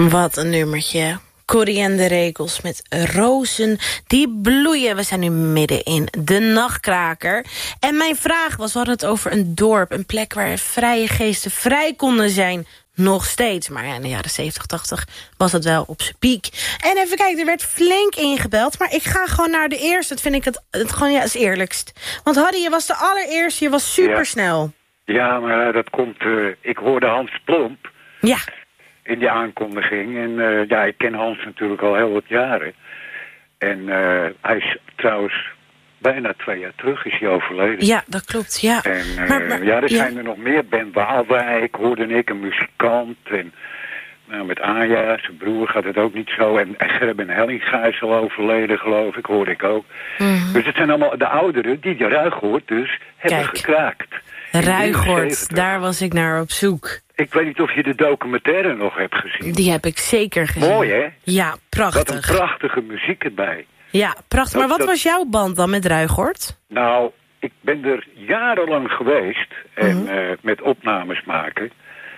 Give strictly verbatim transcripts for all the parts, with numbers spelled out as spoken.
Wat een nummertje. Corrie en de Rekels met rozen die bloeien. We zijn nu midden in de nachtkraker. En mijn vraag was, we hadden het over een dorp, een plek waar vrije geesten vrij konden zijn. Nog steeds, maar ja, in de jaren zeventig, tachtig was het wel op zijn piek. En even kijken, er werd flink ingebeld, maar ik ga gewoon naar de eerste. Dat vind ik het, het gewoon, ja, het eerlijkst. Want Harry, je was de allereerste, je was supersnel. Ja, ja maar dat komt, uh, ik hoorde Hans Plomp. Ja. In die aankondiging. En uh, ja, ik ken Hans natuurlijk al heel wat jaren. En uh, hij is trouwens bijna twee jaar terug is hij overleden. Ja, dat klopt, ja. En uh, maar, maar, ja, er ja. zijn er nog meer. Ben Waalwijk hoorde ik, een muzikant. En nou, met Anja, zijn broer, gaat het ook niet zo. En, en Gerben Hellinga is al overleden, geloof ik, hoorde ik ook. Mm-hmm. Dus het zijn allemaal de ouderen die de Ruigoord dus hebben Kijk. gekraakt. Ruigoord, daar was ik naar op zoek. Ik weet niet of je de documentaire nog hebt gezien. Die heb ik zeker gezien. Mooi, hè? Ja, prachtig. Wat een prachtige muziek erbij. Ja, prachtig. Maar dat, wat dat... was jouw band dan met Ruigoord? Nou, ik ben er jarenlang geweest. En mm-hmm. uh, met opnames maken.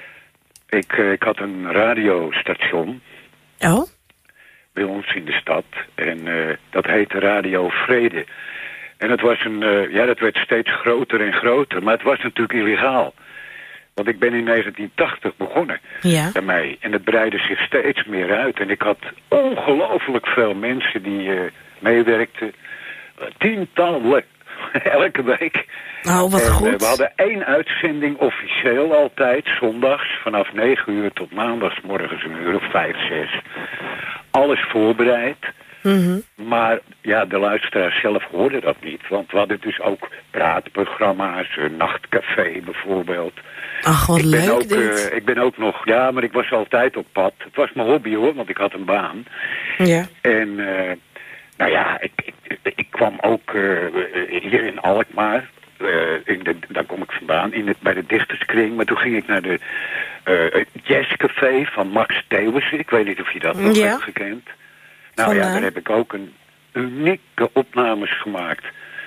Ik, uh, ik had een radiostation. Oh? Bij ons in de stad. En uh, dat heette Radio Vrede. En het was een, uh, ja, dat werd steeds groter en groter. Maar het was natuurlijk illegaal. Want ik ben in negentien tachtig begonnen ja. bij mij. En het breidde zich steeds meer uit. En ik had ongelooflijk veel mensen die uh, meewerkten. Uh, tientallen elke week. Oh, wat en, goed. Uh, we hadden één uitzending officieel altijd. Zondags vanaf negen uur tot maandagsmorgens een uur of vijf, zes. Alles voorbereid. Mm-hmm. Maar ja, de luisteraars zelf hoorden dat niet. Want we hadden dus ook praatprogramma's, een nachtcafé bijvoorbeeld. Ach, wat ik ben leuk ook, dit. Uh, ik ben ook nog, ja, maar ik was altijd op pad. Het was mijn hobby hoor, want ik had een baan. Ja. En uh, nou ja, ik, ik, ik kwam ook uh, hier in Alkmaar. Uh, in de, daar kom ik vandaan, in het, bij de dichterskring. Maar toen ging ik naar de uh, jazzcafé van Max Theeuwissen. Ik weet niet of je dat nog ja. hebt gekend. Nou Van, ja, uh... daar heb ik ook een unieke opnames gemaakt.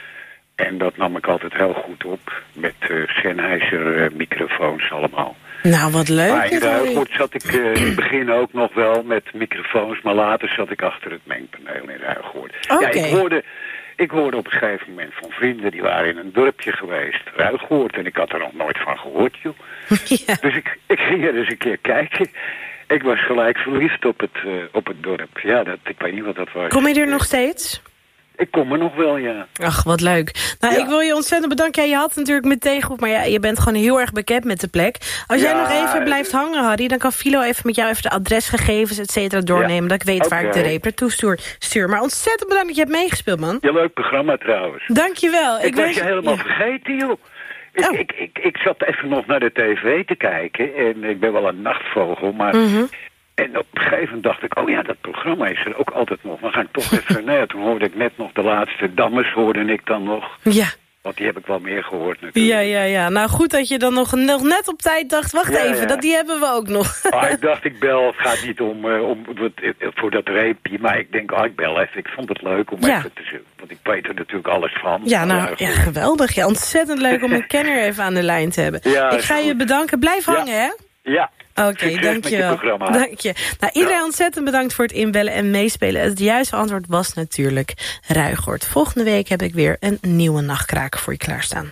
En dat nam ik altijd heel goed op. Met uh, Sennheiser uh, microfoons allemaal. Nou, wat leuk. Maar in Ruigoord zat ik uh, in het begin ook nog wel met microfoons. Maar later zat ik achter het mengpaneel in Ruigoord. Okay. Ja, ik hoorde, ik hoorde op een gegeven moment van vrienden. Die waren in een dorpje geweest, Ruigoord. En ik had er nog nooit van gehoord, joh. Ja. Dus ik, ik ging er eens een keer kijken. Ik was gelijk verliefd op het, uh, op het dorp. Ja, dat, ik weet niet wat dat was. Kom je er nog steeds? Ik kom er nog wel, ja. Ach, wat leuk. Nou, ja. Ik wil je ontzettend bedanken. Ja, je had natuurlijk meteen goed, maar ja, je bent gewoon heel erg bekend met de plek. Als ja, jij nog even blijft uh, hangen, Harry, dan kan Philo even met jou even de adresgegevens, et cetera, doornemen. Ja. Dat ik weet okay. waar ik de reep naartoe stuur. Maar ontzettend bedankt dat je hebt meegespeeld, man. Ja, leuk programma trouwens. Dank je wel. Ik, ik was ben... je helemaal ja. vergeten, joh. Ik, oh. ik, ik, ik zat even nog naar de tv te kijken. En ik ben wel een nachtvogel, maar... Mm-hmm. En op een gegeven moment dacht ik, oh ja, dat programma is er ook altijd nog. Dan ga ik toch even... nou ja, toen hoorde ik net nog de laatste Dammers, hoorde ik dan nog. Ja. Want die heb ik wel meer gehoord natuurlijk. Ja, ja, ja. Nou, goed dat je dan nog, nog net op tijd dacht, wacht ja, even, ja. dat die hebben we ook nog. Ah, ik dacht, ik bel, het gaat niet om, uh, om voor dat reepje, maar ik denk, ah, ik bel even. Ik vond het leuk om ja. even te zoeken, want ik weet er natuurlijk alles van. Ja, nou, ja, geweldig. Ja, ontzettend leuk om een kenner even aan de lijn te hebben. Ja, ik ga je goed. bedanken. Blijf ja. hangen, hè? Ja. Oké, okay, dankjewel. Dank je. Nou, iedereen ja. ontzettend bedankt voor het inbellen en meespelen. Het juiste antwoord was natuurlijk Ruigoord. Volgende week heb ik weer een nieuwe nachtkraker voor je klaarstaan.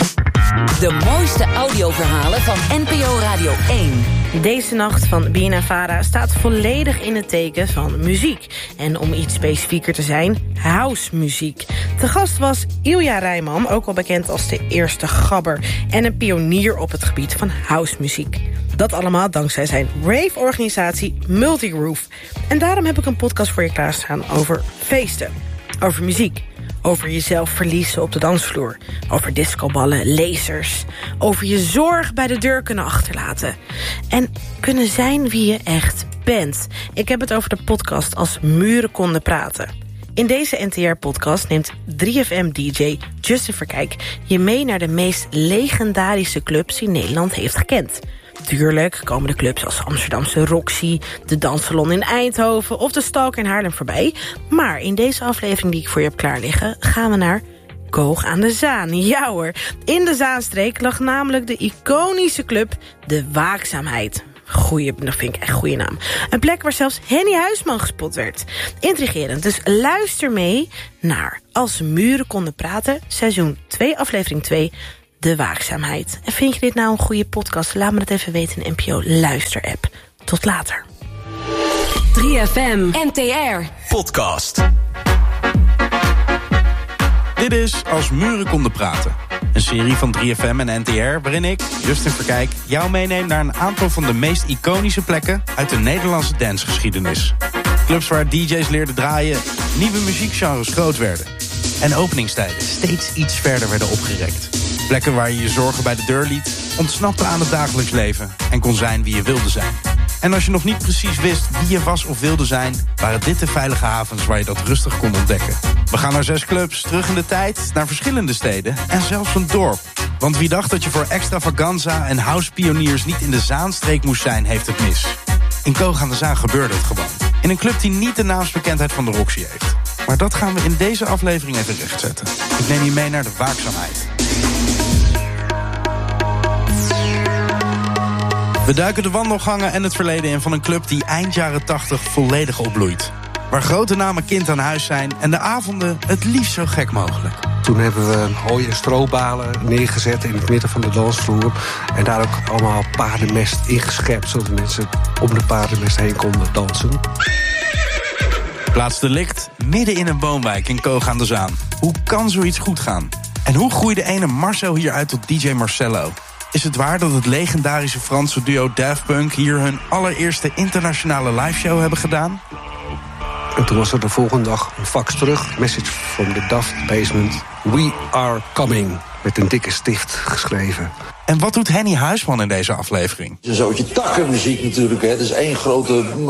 De mooiste audioverhalen van N P O Radio één. Deze nacht van B N N Vara staat volledig in het teken van muziek. En om iets specifieker te zijn, housemuziek. Te gast was Ilja Rijman, ook wel bekend als de eerste gabber... en een pionier op het gebied van housemuziek. Dat allemaal dankzij zijn rave-organisatie Multigroove. En daarom heb ik een podcast voor je klaarstaan over feesten, over muziek... over jezelf verliezen op de dansvloer. Over discoballen, lasers. Over je zorg bij de deur kunnen achterlaten. En kunnen zijn wie je echt bent. Ik heb het over de podcast Als Muren Konden Praten. In deze N T R-podcast neemt drie F M-D J Justin Verkijk je mee naar de meest legendarische clubs die Nederland heeft gekend. Tuurlijk komen de clubs als Amsterdamse Roxy, de Danssalon in Eindhoven of de Stalker in Haarlem voorbij. Maar in deze aflevering die ik voor je heb klaar liggen, gaan we naar Koog aan de Zaan. Ja hoor, in de Zaanstreek lag namelijk de iconische club De Waakzaamheid. Goeie, dat vind ik echt een goede naam. Een plek waar zelfs Henny Huisman gespot werd. Intrigerend, dus luister mee naar Als muren konden praten, seizoen twee, aflevering twee, De Waakzaamheid. En vind je dit nou een goede podcast? Laat me dat even weten in de N P O Luister-app. Tot later. drie F M, N T R, podcast. Dit is Als muren konden praten. Een serie van drie F M en N T R waarin ik, Justin Verkijk, jou meeneem naar een aantal van de meest iconische plekken uit de Nederlandse dancegeschiedenis. Clubs waar D J's leerden draaien, nieuwe muziekgenres groot werden. En openingstijden steeds iets verder werden opgerekt. Plekken waar je je zorgen bij de deur liet, ontsnapte aan het dagelijks leven en kon zijn wie je wilde zijn. En als je nog niet precies wist wie je was of wilde zijn, waren dit de veilige havens waar je dat rustig kon ontdekken. We gaan naar zes clubs, terug in de tijd, naar verschillende steden en zelfs een dorp. Want wie dacht dat je voor extravaganza en housepioniers niet in de Zaanstreek moest zijn, heeft het mis. In Koog aan de Zaan gebeurde het gewoon. In een club die niet de naamsbekendheid van de Roxy heeft. Maar dat gaan we in deze aflevering even rechtzetten. Ik neem je mee naar de Waakzaamheid. We duiken de wandelgangen en het verleden in van een club die eind jaren tachtig volledig opbloeit. Waar grote namen kind aan huis zijn en de avonden het liefst zo gek mogelijk. Toen hebben we hooi- en stroobalen neergezet in het midden van de dansvloer. En daar ook allemaal paardenmest ingeschept, zodat mensen om de paardenmest heen konden dansen. Plaatsdelict midden in een woonwijk in Koog aan de Zaan. Hoe kan zoiets goed gaan? En hoe groeide ene Marcel hieruit tot D J Marcello? Is het waar dat het legendarische Franse duo Daft Punk hier hun allereerste internationale liveshow hebben gedaan? En toen was er de volgende dag een fax terug. Message from the Daft Basement. We are coming. Met een dikke stift geschreven. En wat doet Henny Huisman in deze aflevering? Het is een zootje takkenmuziek natuurlijk. Hè. Het is één grote